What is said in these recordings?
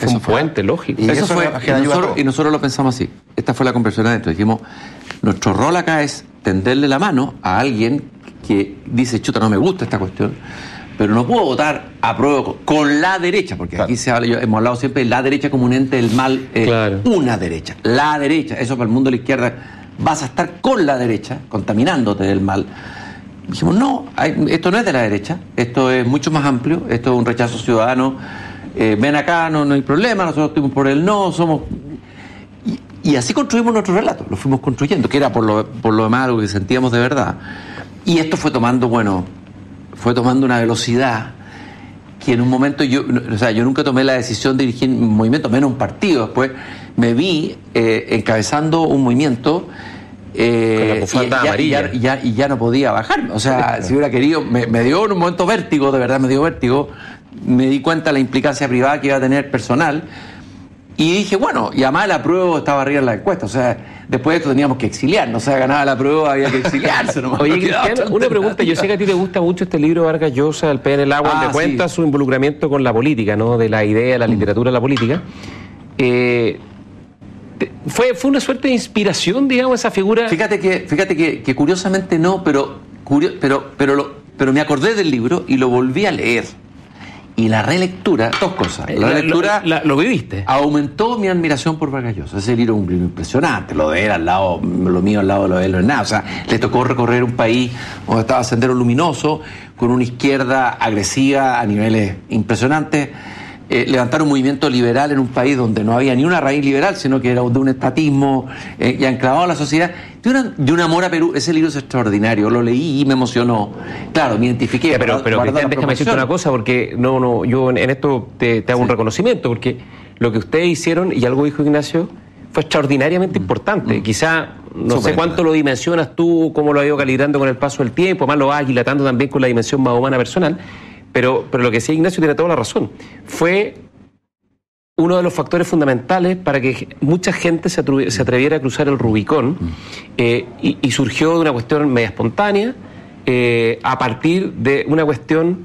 fue un puente, lógico. Y nosotros lo pensamos así. Esta fue la conversión adentro. Dijimos, nuestro rol acá es tenderle la mano a alguien que dice, chuta, no me gusta esta cuestión, pero no puedo votar a prueba con la derecha, porque aquí hemos hablado siempre de la derecha como un ente del mal, una derecha, la derecha, eso para el mundo de la izquierda, vas a estar con la derecha, contaminándote del mal. Dijimos, no, esto no es de la derecha, esto es mucho más amplio, esto es un rechazo ciudadano, ven acá, no hay problema, nosotros estuvimos por el no, somos... Y así construimos nuestro relato, lo fuimos construyendo, que era por lo demás algo que sentíamos de verdad. Y esto fue tomando una velocidad que en un momento yo nunca tomé la decisión de dirigir un movimiento, menos un partido. Después me vi encabezando un movimiento con la bufanda amarilla y ya no podía bajarme. O sea, si hubiera querido, me dio en un momento vértigo, de verdad me dio vértigo. Me di cuenta de la implicancia privada que iba a tener personal. Y dije, bueno, y además la prueba estaba arriba en la encuesta, o sea, después de esto teníamos que exiliarnos, o sea, ganaba la prueba, había que exiliarse. Oye, Cristiano, una pregunta, yo sé que a ti te gusta mucho este libro de Vargas Llosa, El pez en el agua, donde cuenta su involucramiento con la política, ¿no? De la idea, la literatura, la política. ¿Fue una suerte de inspiración, digamos, esa figura? Fíjate que curiosamente no, pero me acordé del libro y lo volví a leer. Y la relectura, dos cosas. La relectura lo viviste. Aumentó mi admiración por Vargas Llosa. Ese libro es un libro impresionante. Lo de él al lado, lo mío al lado de lo de él no es nada. O sea, le tocó recorrer un país donde estaba Sendero Luminoso, con una izquierda agresiva a niveles impresionantes. Levantar un movimiento liberal en un país donde no había ni una raíz liberal, sino que era de un estatismo y anclavado a la sociedad, de un amor a Perú. Ese libro es extraordinario, lo leí y me emocionó. Claro, me identifiqué. Pero déjame decirte una cosa, porque yo en esto te hago un reconocimiento, porque lo que ustedes hicieron, y algo dijo Ignacio, fue extraordinariamente importante. Quizá, no sé cuánto lo dimensionas tú, cómo lo has ido calibrando con el paso del tiempo, además lo vas aquilatando también con la dimensión más humana personal. Pero lo que decía Ignacio tiene toda la razón. Fue uno de los factores fundamentales para que mucha gente se atreviera a cruzar el Rubicón y surgió de una cuestión media espontánea a partir de una cuestión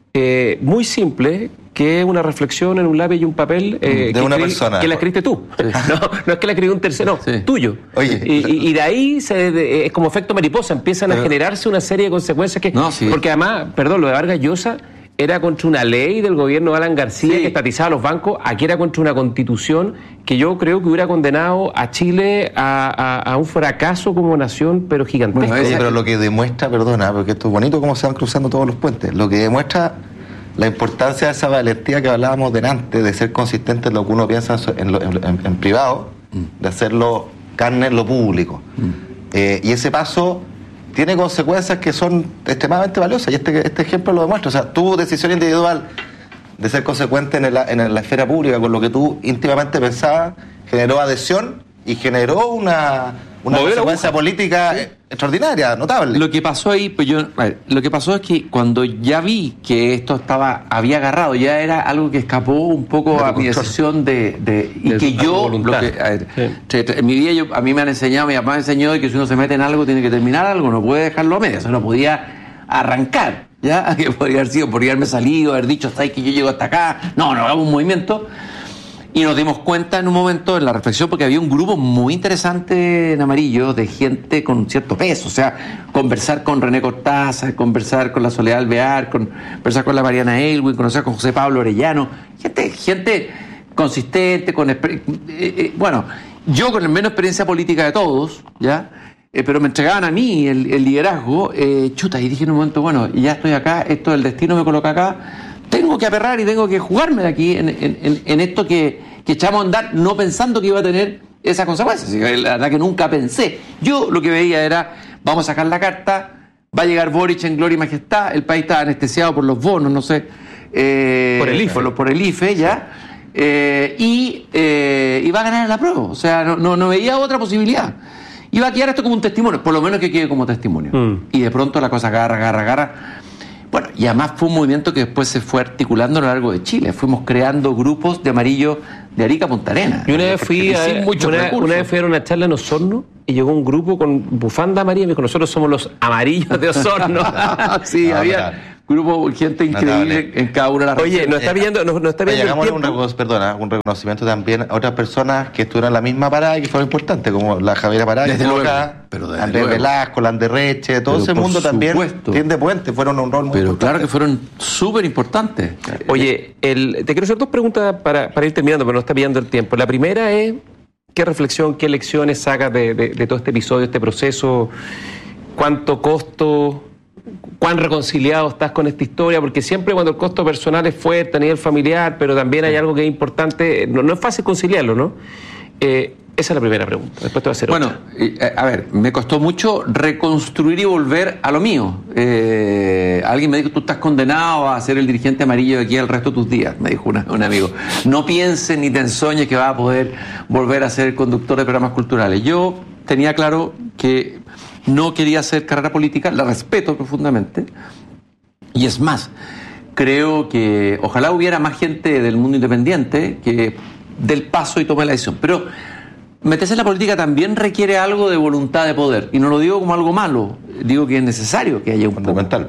muy simple, que es una reflexión en un lápiz y un papel de una persona. Que la escribiste tú. Sí. No es que la escribió un tercero, tuyo. Oye, y de ahí es como efecto mariposa, empiezan a generarse una serie de consecuencias que... Porque además, lo de Vargas Llosa era contra una ley del gobierno de Alan García que estatizaba los bancos, aquí era contra una constitución que yo creo que hubiera condenado a Chile a un fracaso como nación, pero gigantesco. Bueno, pero lo que demuestra, porque esto es bonito cómo se van cruzando todos los puentes, lo que demuestra la importancia de esa valentía que hablábamos delante, de ser consistente en lo que uno piensa en privado, de hacerlo carne en lo público. Y ese paso tiene consecuencias que son extremadamente valiosas, y este ejemplo lo demuestra. O sea, tu decisión individual de ser consecuente en la esfera pública con lo que tú íntimamente pensabas generó adhesión y generó una consecuencia política extraordinaria, notable. Lo que pasó ahí, lo que pasó es que cuando ya vi que esto había agarrado, ya era algo que escapó un poco a mi decisión y que yo, en mi vida a mí me han enseñado, mi papá me enseñó que si uno se mete en algo tiene que terminar algo, no puede dejarlo a medias, no podía arrancar, ya, que podría haber sido, podría haberme salido, haber dicho, ¿sabes que yo llego hasta acá? No, hagamos un movimiento. Y nos dimos cuenta en un momento en la reflexión, porque había un grupo muy interesante en Amarillo de gente con cierto peso, o sea, conversar con René Cortázar, conversar con la Soledad Alvear, conversar con la Mariana Elwin, conversar con José Pablo Orellano, gente consistente, bueno, yo con la menos experiencia política de todos, ¿ya? Pero me entregaban a mí el liderazgo, y dije en un momento, bueno, ya estoy acá, esto del destino me coloca acá, tengo que aperrar y tengo que jugarme de aquí en esto que echamos a andar, no pensando que iba a tener esas consecuencias. La verdad que nunca pensé. Yo lo que veía era, vamos a sacar la carta, va a llegar Boric en gloria y majestad, el país está anestesiado por los bonos, no sé, por el IFE. Por el IFE, ya, y va a ganar la prueba. O sea, no veía otra posibilidad. Iba a quedar esto como un testimonio, por lo menos que quede como testimonio. Y de pronto la cosa agarra. Bueno, y además fue un movimiento que después se fue articulando a lo largo de Chile. Fuimos creando grupos de Amarillo de Arica a Punta Arenas. Y una vez fui a una charla en Osorno y llegó un grupo con bufanda amarilla y me dijo, nosotros somos los amarillos de Osorno. Sí, grupo, gente increíble en cada una de las regiones. Oye, nos está pidiendo un reconocimiento también a otras personas que estuvieron en la misma parada y que fueron importantes, como la Javiera Parada, Andrés Velasco, Landerreche, todo ese mundo también tiende puente, fueron un rol muy importante. Claro que fueron súper importantes. Oye, te quiero hacer dos preguntas para ir terminando, pero no está pillando el tiempo. La primera es, ¿qué reflexión, qué lecciones sacas de todo este episodio, este proceso? ¿Cuánto costo? ¿Cuán reconciliado estás con esta historia? Porque siempre cuando el costo personal es fuerte a nivel familiar, pero también hay algo que es importante, no es fácil conciliarlo, ¿no? Esa es la primera pregunta. Después te voy a hacer otra. A ver, me costó mucho reconstruir y volver a lo mío. Alguien me dijo, tú estás condenado a ser el dirigente amarillo de aquí el resto de tus días, me dijo un amigo. No pienses ni te ensoñes que vas a poder volver a ser conductor de programas culturales. Yo tenía claro que no quería hacer carrera política, la respeto profundamente. Y es más, creo que ojalá hubiera más gente del mundo independiente que del paso y tome la decisión. Pero meterse en la política también requiere algo de voluntad de poder. Y no lo digo como algo malo, digo que es necesario que haya un fundamental.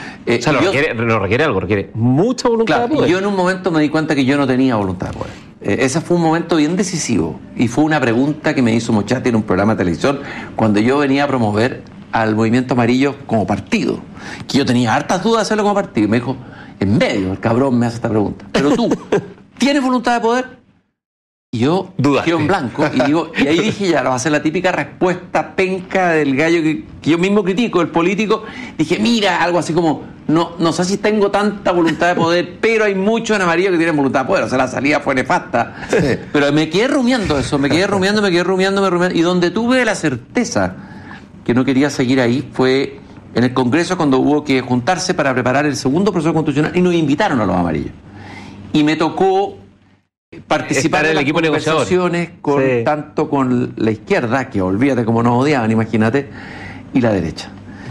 Requiere mucha voluntad de poder. Yo en un momento me di cuenta que yo no tenía voluntad de poder. Ese fue un momento bien decisivo y fue una pregunta que me hizo Mochati en un programa de televisión cuando yo venía a promover al Movimiento Amarillo como partido, que yo tenía hartas dudas de hacerlo como partido, y me dijo, en medio, el cabrón me hace esta pregunta, pero tú, ¿tienes voluntad de poder? Y yo quedo en blanco y ahí dije, ya, va a ser la típica respuesta penca del gallo que yo mismo critico, el político. Dije, mira, algo así como, no sé si tengo tanta voluntad de poder, pero hay muchos en amarillo que tienen voluntad de poder. O sea, la salida fue nefasta. Sí. Pero me quedé rumiando eso, me quedé rumiando. Y donde tuve la certeza que no quería seguir ahí fue en el Congreso, cuando hubo que juntarse para preparar el segundo proceso constitucional y nos invitaron a los amarillos. Y me tocó participar en las equipo conversaciones tanto con la izquierda, que olvídate cómo nos odiaban, imagínate, y la derecha.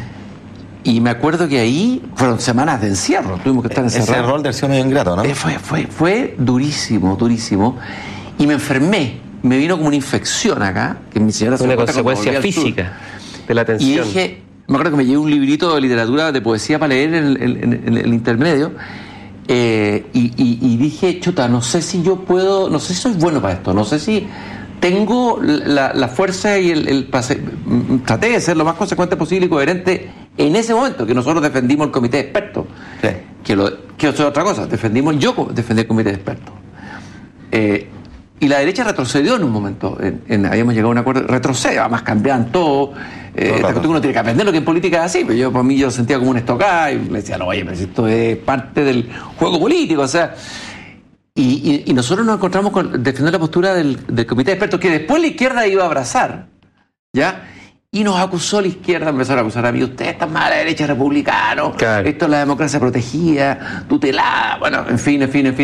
Y me acuerdo que ahí fueron semanas de encierro, tuvimos que estar encerrados. Ese rol del ser medio ingrato, ¿no? Fue durísimo. Y me enfermé, me vino como una infección acá, que mi señora una consecuencia física de la tensión. Y dije, me acuerdo que me llevé un librito de literatura, de poesía para leer en el intermedio. Y dije, chuta, no sé si soy bueno para esto, no sé si tengo la fuerza y traté de ser lo más consecuente posible y coherente en ese momento, que nosotros defendimos el comité de expertos. Sí. Que es otra cosa, defendí el comité de expertos. Y la derecha retrocedió en un momento, habíamos llegado a un acuerdo, retrocede, además cambiaban todo. Uno tiene que aprender lo que en política es así, pero para mí yo sentía como un estocada y le decía, no, oye, pero esto es parte del juego político, o sea. Y nosotros nos encontramos defendiendo la postura del comité de expertos, que después la izquierda iba a abrazar, ¿ya? Y nos acusó la izquierda, empezaron a acusar a mí, usted está mal, la derecha republicano, claro. Esto es la democracia protegida, tutelada, bueno, en fin.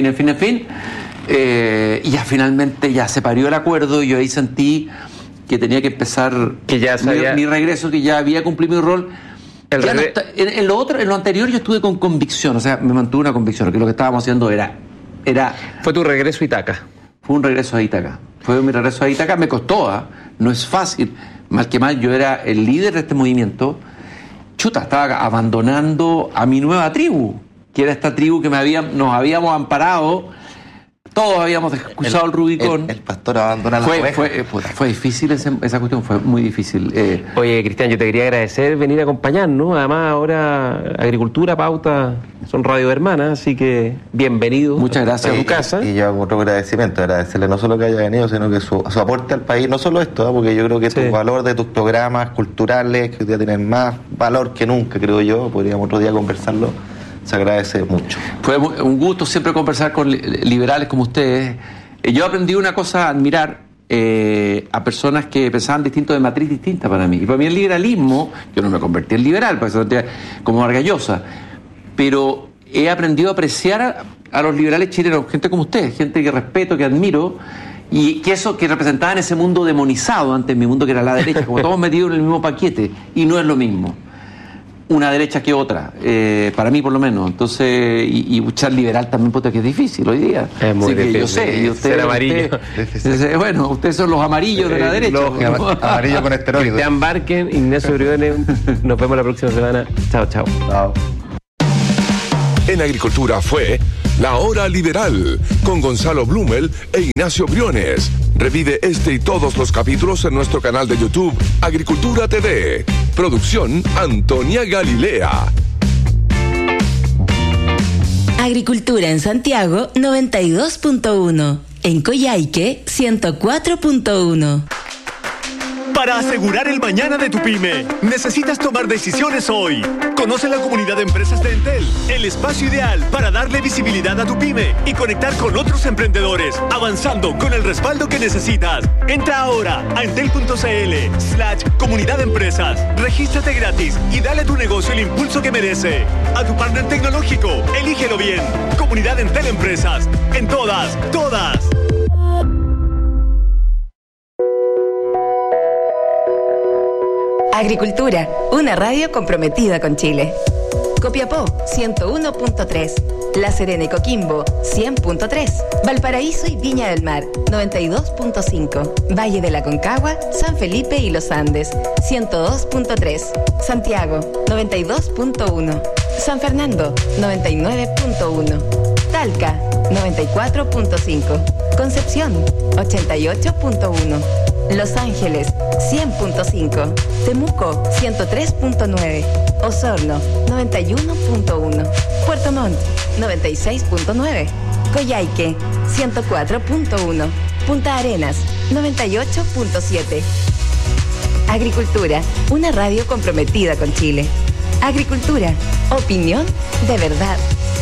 Y ya finalmente ya se parió el acuerdo y yo ahí sentí que tenía que empezar que ya mi regreso, que ya había cumplido mi rol. En lo anterior yo estuve con convicción, o sea, me mantuve una convicción, que lo que estábamos haciendo era... Fue tu regreso a Ítaca. Fue un regreso a Ítaca. Fue mi regreso a Ítaca, me costó, no es fácil. Mal que mal, yo era el líder de este movimiento. Estaba abandonando a mi nueva tribu, que era esta tribu que nos habíamos amparado. Todos habíamos cruzado el Rubicón. El pastor abandona la oveja. Fue difícil esa cuestión, fue muy difícil. Oye, Cristian, yo te quería agradecer venir a acompañarnos. Además, ahora Agricultura, Pauta, son radio hermanas, así que bienvenido. Muchas gracias a tu casa. Y yo hago otro agradecimiento, agradecerle no solo que haya venido, sino que su aporte al país, no solo esto, porque yo creo que tu valor de tus programas culturales, que hoy día tienen más valor que nunca, creo yo, podríamos otro día conversarlo. Se agradece mucho. Fue un gusto siempre conversar con liberales como ustedes. Yo aprendí una cosa, a admirar a personas que pensaban distinto, de matriz distinta para mí. Y para mí el liberalismo, yo no me convertí en liberal, como Vargas Llosa, pero he aprendido a apreciar a los liberales chilenos, gente como ustedes, gente que respeto, que admiro, y que representaban ese mundo demonizado antes, mi mundo que era la derecha, como todos metidos en el mismo paquete, y no es lo mismo una derecha que otra, para mí por lo menos. Entonces, y buscar liberal también, que es difícil hoy día. Es muy difícil. Yo sé, y ser amarillo. Bueno, ustedes son los amarillos de la derecha. Amarillo con esteroides. Cristian Barken, Ignacio Briones, nos vemos la próxima semana. Chao. en Agricultura fue La Hora Liberal, con Gonzalo Blumel e Ignacio Briones. Revive este y todos los capítulos en nuestro canal de YouTube, Agricultura TV. Producción, Antonia Galilea. Agricultura en Santiago, 92.1. En Coyhaique, 104.1. Para asegurar el mañana de tu pyme, necesitas tomar decisiones hoy. Conoce la comunidad de empresas de Entel, el espacio ideal para darle visibilidad a tu pyme y conectar con otros emprendedores, avanzando con el respaldo que necesitas. Entra ahora a entel.cl/comunidad de empresas, regístrate gratis y dale a tu negocio el impulso que merece. A tu partner tecnológico, elígelo bien. Comunidad Entel Empresas, en todas. Agricultura, una radio comprometida con Chile. Copiapó, 101.3. La Serena y Coquimbo, 100.3. Valparaíso y Viña del Mar, 92.5. Valle de la Concagua, San Felipe y Los Andes, 102.3. Santiago, 92.1. San Fernando, 99.1. Talca, 94.5. Concepción, 88.1. Los Ángeles, 100.5. Temuco, 103.9. Osorno, 91.1. Puerto Montt, 96.9. Coyhaique, 104.1. Punta Arenas, 98.7. Agricultura, una radio comprometida con Chile. Agricultura, opinión de verdad.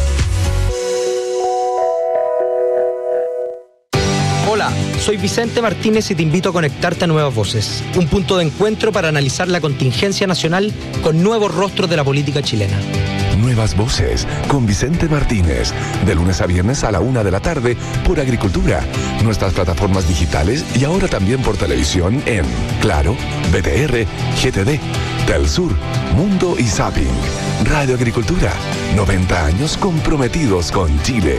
Hola, soy Vicente Martínez y te invito a conectarte a Nuevas Voces, un punto de encuentro para analizar la contingencia nacional con nuevos rostros de la política chilena. Nuevas Voces, con Vicente Martínez, de lunes a viernes a la 1 p.m. por Agricultura, nuestras plataformas digitales y ahora también por televisión en Claro, BTR, GTD, Telsur, Mundo y Zapping. Radio Agricultura, 90 años comprometidos con Chile.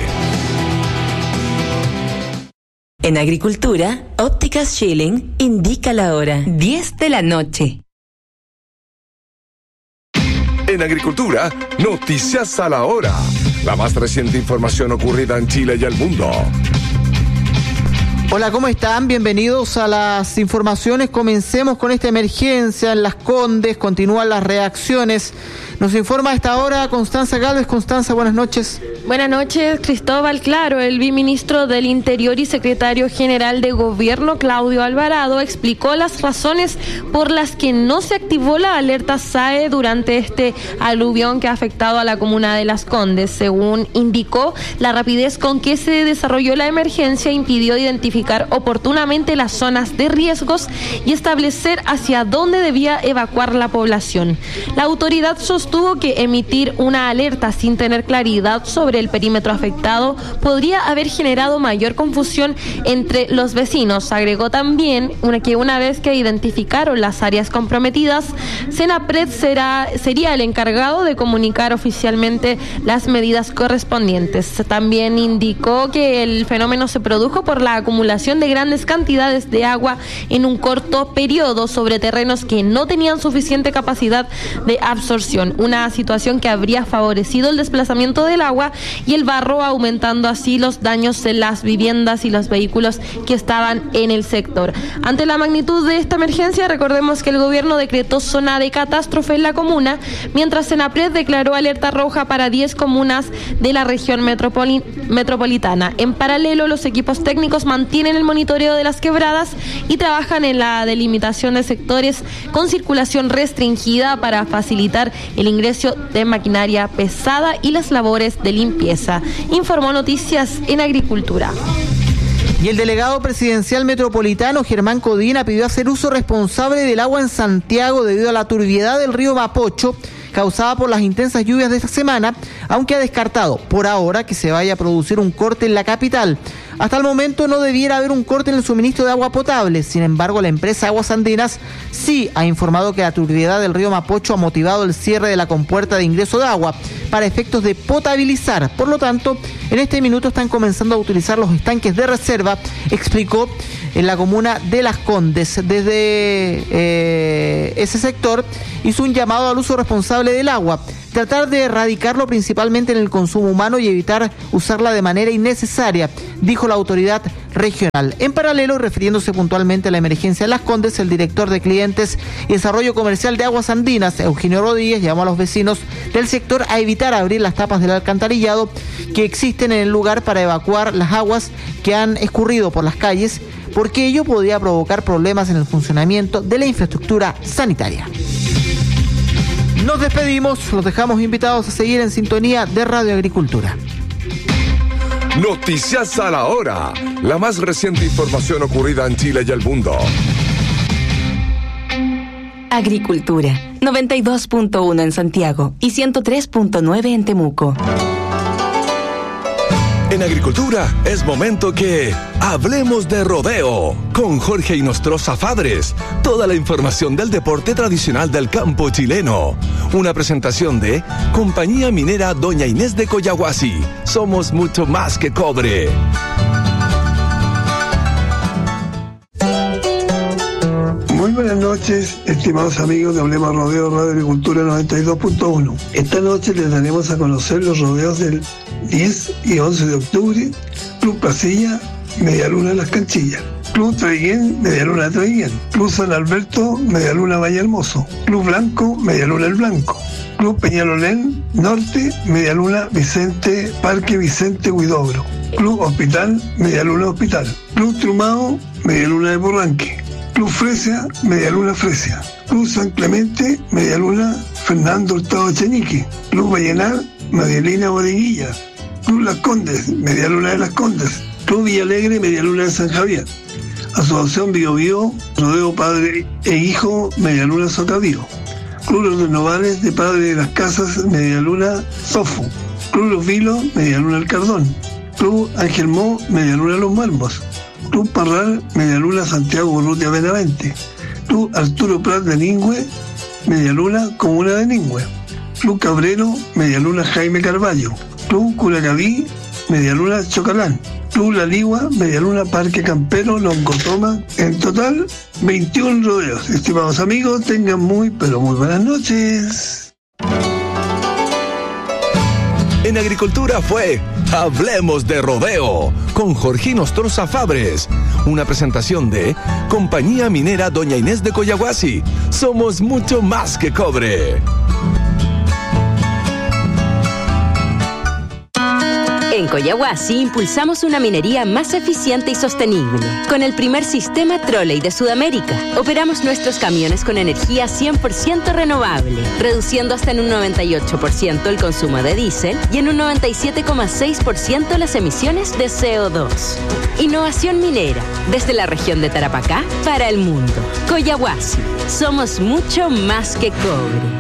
En Agricultura, Ópticas Schilling indica la hora, 10 de la noche. En Agricultura, noticias a la hora. La más reciente información ocurrida en Chile y el mundo. Hola, ¿cómo están? Bienvenidos a las informaciones. Comencemos con esta emergencia en Las Condes. Continúan las reacciones. Nos informa a esta hora Constanza Galvez. Constanza, buenas noches. Buenas noches, Cristóbal. Claro, el viceministro del Interior y secretario general de Gobierno, Claudio Alvarado, explicó las razones por las que no se activó la alerta SAE durante este aluvión que ha afectado a la comuna de Las Condes. Según indicó, la rapidez con que se desarrolló la emergencia impidió identificar oportunamente las zonas de riesgos y establecer hacia dónde debía evacuar la población. La autoridad sostuvo que emitir una alerta sin tener claridad sobre el perímetro afectado podría haber generado mayor confusión entre los vecinos. Agregó también que una vez que identificaron las áreas comprometidas, Senapred sería el encargado de comunicar oficialmente las medidas correspondientes. También indicó que el fenómeno se produjo por la acumulación de grandes cantidades de agua en un corto periodo sobre terrenos que no tenían suficiente capacidad de absorción, una situación que habría favorecido el desplazamiento del agua y el barro, aumentando así los daños en las viviendas y los vehículos que estaban en el sector. Ante la magnitud de esta emergencia, recordemos que el gobierno decretó zona de catástrofe en la comuna, mientras Senapred declaró alerta roja para 10 comunas de la región metropolitana. En paralelo, los equipos técnicos mantienen el monitoreo de las quebradas y trabajan en la delimitación de sectores con circulación restringida para facilitar el ingreso de maquinaria pesada y las labores de limpieza. Informó Noticias en Agricultura. Y el delegado presidencial metropolitano, Germán Codina, pidió hacer uso responsable del agua en Santiago debido a la turbiedad del río Mapocho causada por las intensas lluvias de esta semana, aunque ha descartado por ahora que se vaya a producir un corte en la capital. Hasta el momento no debiera haber un corte en el suministro de agua potable. Sin embargo, la empresa Aguas Andinas sí ha informado que la turbiedad del río Mapocho ha motivado el cierre de la compuerta de ingreso de agua para efectos de potabilizar. Por lo tanto, en este minuto están comenzando a utilizar los estanques de reserva, explicó en la comuna de Las Condes. Desde ese sector hizo un llamado al uso responsable del agua. tratar de erradicarlo principalmente en el consumo humano y evitar usarla de manera innecesaria, dijo la autoridad regional. En paralelo, refiriéndose puntualmente a la emergencia en Las Condes, el director de Clientes y Desarrollo Comercial de Aguas Andinas, Eugenio Rodríguez, llamó a los vecinos del sector a evitar abrir las tapas del alcantarillado que existen en el lugar para evacuar las aguas que han escurrido por las calles, porque ello podría provocar problemas en el funcionamiento de la infraestructura sanitaria. Nos despedimos, los dejamos invitados a seguir en sintonía de Radio Agricultura. Noticias a la hora, la más reciente información ocurrida en Chile y el mundo. Agricultura, 92.1 en Santiago y 103.9 en Temuco. En Agricultura es momento que hablemos de rodeo con Jorge Inostroza Fabres. Toda la información del deporte tradicional del campo chileno. Una presentación de Compañía Minera Doña Inés de Collahuasi. Somos mucho más que cobre. Muy buenas noches, estimados amigos de Hablemos Rodeo Radio Agricultura 92.1. Esta noche les daremos a conocer los rodeos del 10 y 11 de octubre, Club Pasilla, Medialuna Las Canchillas, Club Traiguén, Medialuna Traiguén, Club San Alberto, Medialuna Valle Hermoso, Club Blanco, Medialuna El Blanco, Club Peñalolén Norte, Medialuna Vicente, Parque Vicente Huidobro, Club Hospital, Medialuna Hospital, Club Trumao, Medialuna de Borranque, Club Fresia, Medialuna Fresia, Club San Clemente, Medialuna Fernando Hurtado Cheñique, Club Vallenar, Medialina Bodeguilla, Club Las Condes, Medialuna de Las Condes, Club Villalegre, Medialuna de San Javier, Asociación Bio Bio, Rodeo Padre e Hijo, Medialuna Socavío, Club Los Novales de Padre de las Casas, Medialuna Sofu, Club Los Vilos, Medialuna El Cardón, Club Ángel Mo, Medialuna Los Malmos, Club Parral, Medialuna Santiago Urrutia Benavente, Club Arturo Prat de Ningüe, Medialuna Comuna de Ningüe, Club Cabrero, Medialuna Jaime Carballo, Club Curacaví, Medialuna Chocalán, Club La Ligua, Medialuna Parque Campero, Loncotoma. En total, 21 rodeos. Estimados amigos, tengan muy, pero muy buenas noches. En Agricultura fue Hablemos de Rodeo con Jorge Inostroza Fabres. Una presentación de Compañía Minera Doña Inés de Collahuasi. Somos mucho más que cobre. En Collahuasi impulsamos una minería más eficiente y sostenible. Con el primer sistema trolley de Sudamérica, operamos nuestros camiones con energía 100% renovable, reduciendo hasta en un 98% el consumo de diésel y en un 97,6% las emisiones de CO2. Innovación minera, desde la región de Tarapacá para el mundo. Collahuasi, somos mucho más que cobre.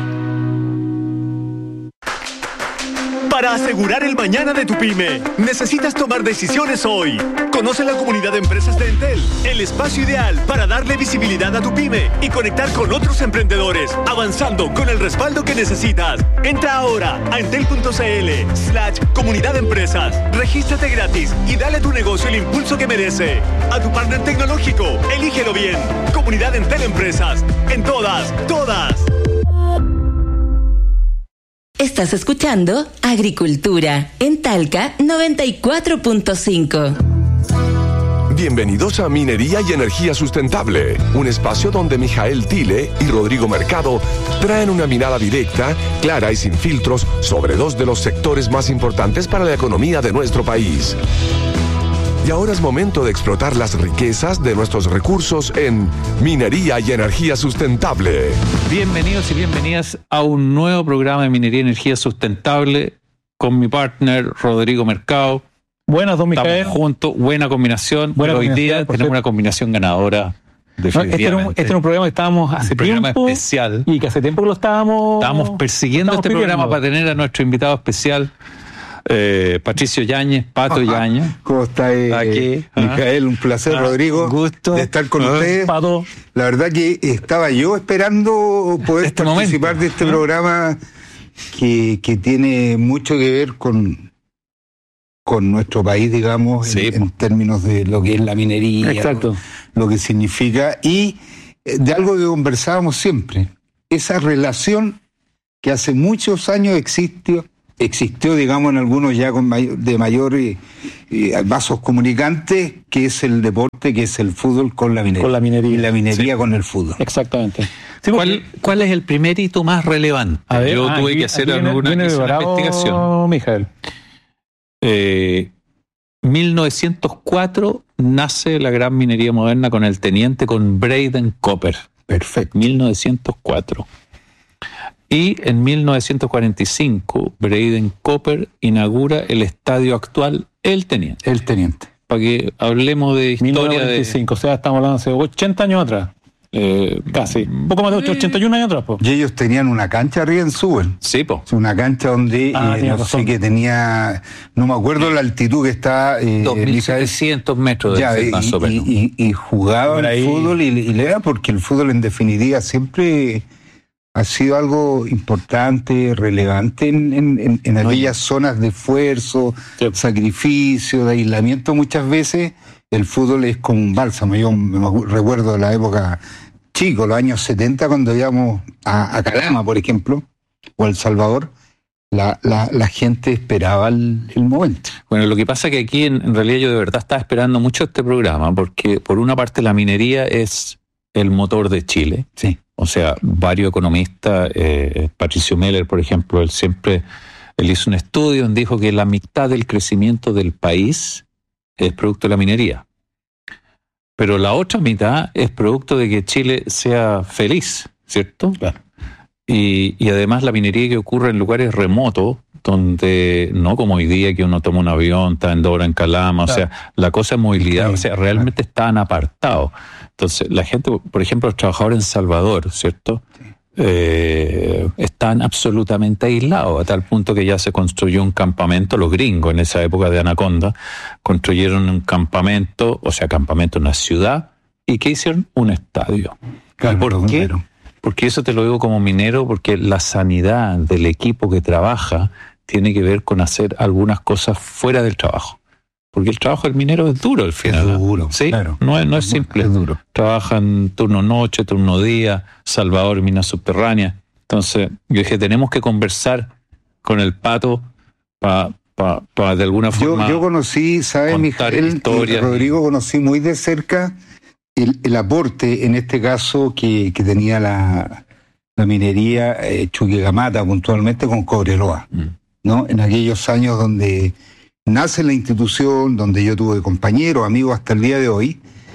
Para asegurar el mañana de tu pyme, necesitas tomar decisiones hoy. Conoce la comunidad de empresas de Entel, el espacio ideal para darle visibilidad a tu pyme y conectar con otros emprendedores, avanzando con el respaldo que necesitas. Entra ahora a entel.cl/comunidad de empresas. Regístrate gratis y dale a tu negocio el impulso que merece. A tu partner tecnológico, elígelo bien. Comunidad Entel Empresas. En todas. Estás escuchando Agricultura en Talca 94.5. Bienvenidos a Minería y Energía Sustentable, un espacio donde Mijael Tile y Rodrigo Mercado traen una mirada directa, clara y sin filtros sobre dos de los sectores más importantes para la economía de nuestro país. Y ahora es momento de explotar las riquezas de nuestros recursos en Minería y Energía Sustentable. Bienvenidos y bienvenidas a un nuevo programa de Minería y Energía Sustentable con mi partner Rodrigo Mercado. Buenas, don Mijael. Estamos juntos, buena combinación. Pero hoy día tenemos una combinación ganadora. Este era un programa que estábamos hace tiempo. Especial. Y que hace tiempo que lo estábamos persiguiendo este programa para tener a nuestro invitado especial. Patricio Yáñez, Pato Yáñez. ¿Cómo está aquí? Mijael, un placer, Rodrigo. Un gusto de estar con ustedes. Pato. La verdad que estaba yo esperando poder participar de este programa que tiene mucho que ver con nuestro país, digamos, sí, en términos de lo que es la minería. Exacto. Lo que significa, y de algo que conversábamos siempre, esa relación que hace muchos años existió, digamos, en algunos ya de mayor vasos comunicantes, que es el deporte, que es el fútbol con la minería. Con la minería. Y la minería con el fútbol. Exactamente. Sí, ¿Cuál es el primer hito más relevante? A ver, yo tuve que hacer una investigación. Mijael. 1904 nace la gran minería moderna con el teniente, con Braden Copper. Perfecto. 1904. Y en 1945, Braden Copper inaugura el estadio actual El Teniente. El Teniente. Para que hablemos de historia 1945, o sea, estamos hablando hace 80 años atrás. Casi. Un poco más de 81 años atrás, po. Y ellos tenían una cancha arriba en Suben. Sí, po. Una cancha donde, no sé, que tenía, no me acuerdo la altitud que está. 2.700 metros de más o menos. Y jugaban el fútbol y le da, porque el fútbol en definitiva siempre ha sido algo importante, relevante en aquellas zonas de esfuerzo, sacrificio, de aislamiento. Muchas veces el fútbol es como un bálsamo. Yo me recuerdo de la época chico, los años 70, cuando íbamos a Calama, por ejemplo, o a El Salvador, la gente esperaba el momento. Bueno, lo que pasa es que aquí en realidad yo de verdad estaba esperando mucho este programa, porque por una parte la minería es el motor de Chile. Sí. O sea, varios economistas, Patricio Meller, por ejemplo, él hizo un estudio donde dijo que la mitad del crecimiento del país es producto de la minería. Pero la otra mitad es producto de que Chile sea feliz, ¿cierto? Claro. Y además la minería que ocurre en lugares remotos, donde no como hoy día que uno toma un avión, está en 2 horas en Calama, claro. O sea, la cosa es movilidad, sí, o sea, realmente están apartados. Entonces, la gente, por ejemplo, los trabajadores en Salvador, ¿cierto? Sí. Están absolutamente aislados, a tal punto que ya se construyó un campamento, los gringos en esa época de Anaconda, construyeron un campamento, o sea, campamento en una ciudad, ¿y qué hicieron? Un estadio. Claro, ¿por qué? Porque eso te lo digo como minero, porque la sanidad del equipo que trabaja tiene que ver con hacer algunas cosas fuera del trabajo. Porque el trabajo del minero es duro al final. Es duro, ¿sí? Claro. No es simple. Es duro. Trabajan turno noche, turno día, Salvador, minas subterráneas. Entonces, yo dije, tenemos que conversar con el Pato para de alguna forma. Yo conocí, ¿sabes, Mijael? Rodrigo, conocí muy de cerca el aporte, en este caso, que tenía la minería Chuquicamata, puntualmente con Cobreloa, ¿no? En aquellos años donde nace la institución, donde yo tuve compañeros, amigos hasta el día de hoy,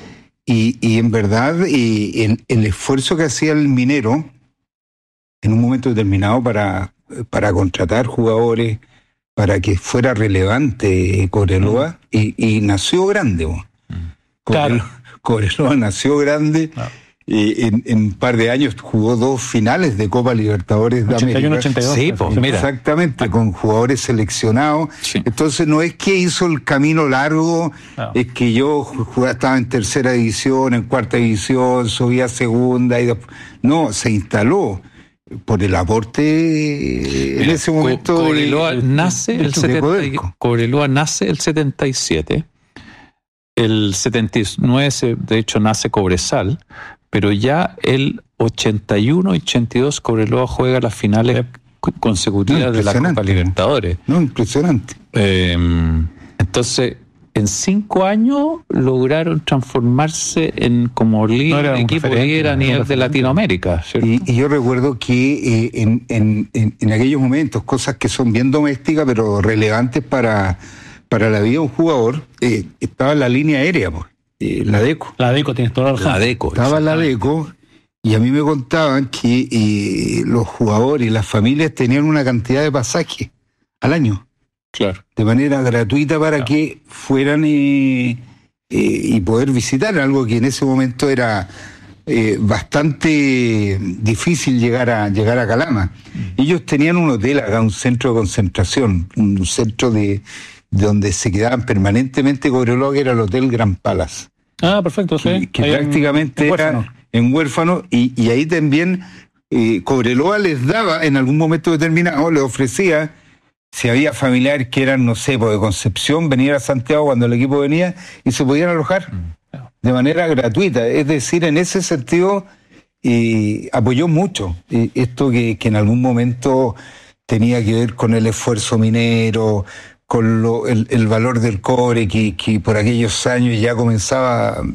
y en verdad el esfuerzo que hacía el minero en un momento determinado para contratar jugadores, para que fuera relevante Cobreloa, y nació grande. Claro. Cobreloa nació grande. Claro. En un par de años jugó 2 finales de Copa Libertadores de 81, América. 82. Sí, pues, mira. Exactamente, con jugadores seleccionados. Sí. Entonces no es que hizo el camino largo, no. Es que yo estaba en 3ª división, en 4ª división, subía a 2ª, y no, se instaló por el aporte en ese momento. Cobreloa nace el 77. El 79, de hecho, nace Cobresal, pero ya el 81-82 Cobreloa juega las finales consecutivas de la Copa Libertadores. No, impresionante. Entonces, en 5 años lograron transformarse en como equipo líder a nivel de Latinoamérica. Y yo recuerdo que en aquellos momentos, cosas que son bien domésticas, pero relevantes para la vida de un jugador, estaba la línea aérea, la DECO. La DECO, tienes toda la razón. La DECO. Estaba la DECO, y a mí me contaban que los jugadores y las familias tenían una cantidad de pasajes al año. Claro. De manera gratuita para que fueran y poder visitar, algo que en ese momento era bastante difícil llegar a Calama. Ellos tenían un hotel acá, un centro de concentración, un centro de donde se quedaban permanentemente Cobreloa, que era el Hotel Gran Palace. Ah, perfecto, sí. Que prácticamente era en Huérfano, y ahí también Cobreloa les daba, en algún momento determinado, les ofrecía, si había familiares que eran, no sé, de Concepción, venir a Santiago cuando el equipo venía, y se podían alojar de manera gratuita. Es decir, en ese sentido, apoyó mucho esto que en algún momento tenía que ver con el esfuerzo minero, con el valor del cobre que por aquellos años ya comenzaba